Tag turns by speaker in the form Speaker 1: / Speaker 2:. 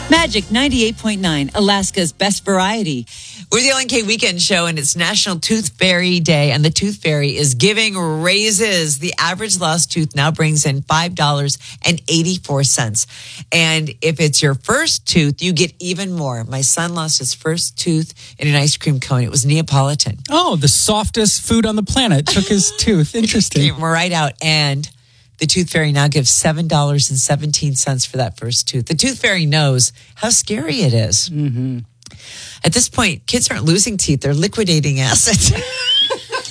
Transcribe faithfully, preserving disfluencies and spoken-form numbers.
Speaker 1: Magic ninety-eight point nine, Alaska's best variety.
Speaker 2: We're the L N K Weekend Show, and it's National Tooth Fairy Day, and the Tooth Fairy is giving raises. The average lost tooth now brings in five dollars and eighty-four cents. And if it's your first tooth, you get even more. My son lost his first tooth in an ice cream cone. It was Neapolitan.
Speaker 3: Oh, the softest food on the planet took his tooth. Interesting.
Speaker 2: Came right out, and the Tooth Fairy now gives seven dollars and seventeen cents for that first tooth. The Tooth Fairy knows how scary it is.
Speaker 3: Mm-hmm.
Speaker 2: At this point, kids aren't losing teeth. They're liquidating assets.